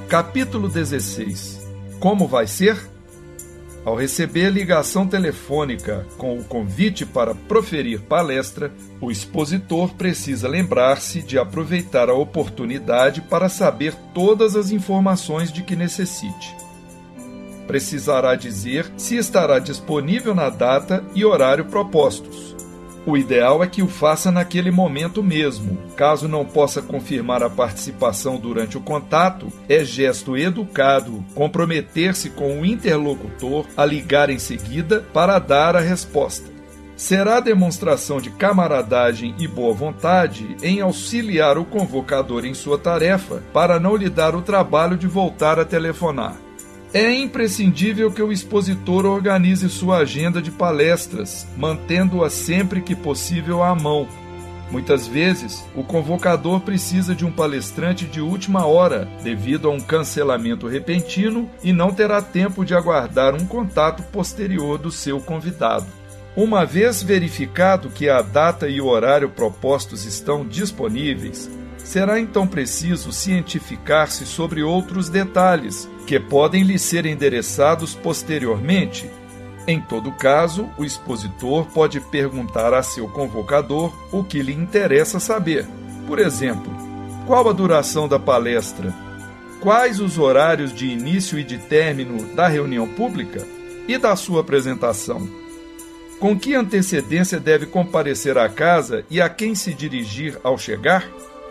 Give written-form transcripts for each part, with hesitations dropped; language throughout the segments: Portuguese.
Capítulo 16. Como vai ser? Ao receber ligação telefônica com o convite para proferir palestra, o expositor precisa lembrar-se de aproveitar a oportunidade para saber todas as informações de que necessite. Precisará dizer se estará disponível na data e horário propostos. O ideal é que o faça naquele momento mesmo. Caso não possa confirmar a participação durante o contato, é gesto educado comprometer-se com o interlocutor a ligar em seguida para dar a resposta. Será demonstração de camaradagem e boa vontade em auxiliar o convocador em sua tarefa para não lhe dar o trabalho de voltar a telefonar. É imprescindível que o expositor organize sua agenda de palestras, mantendo-a sempre que possível à mão. Muitas vezes, o convocador precisa de um palestrante de última hora, devido a um cancelamento repentino, e não terá tempo de aguardar um contato posterior do seu convidado. Uma vez verificado que a data e o horário propostos estão disponíveis, será então preciso cientificar-se sobre outros detalhes, que podem lhe ser endereçados posteriormente. Em todo caso, o expositor pode perguntar a seu convocador o que lhe interessa saber. Por exemplo, qual a duração da palestra? Quais os horários de início e de término da reunião pública e da sua apresentação? Com que antecedência deve comparecer à casa e a quem se dirigir ao chegar?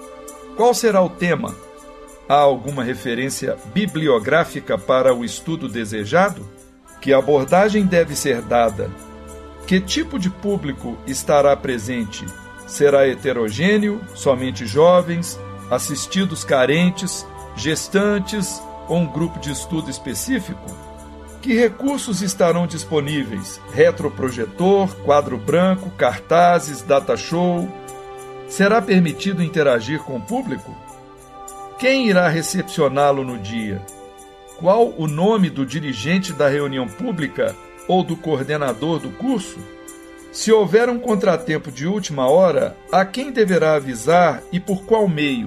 Qual será o tema? Há alguma referência bibliográfica para o estudo desejado? Que abordagem deve ser dada? Que tipo de público estará presente? Será heterogêneo, somente jovens, assistidos carentes, gestantes ou um grupo de estudo específico? Que recursos estarão disponíveis? Retroprojetor, quadro branco, cartazes, data show? Será permitido interagir com o público? Quem irá recepcioná-lo no dia? Qual o nome do dirigente da reunião pública ou do coordenador do curso? Se houver um contratempo de última hora, a quem deverá avisar e por qual meio?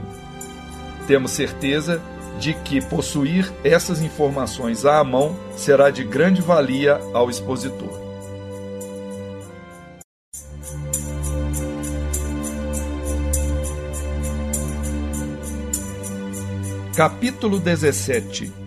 Temos certeza de que possuir essas informações à mão será de grande valia ao expositor. Capítulo 17.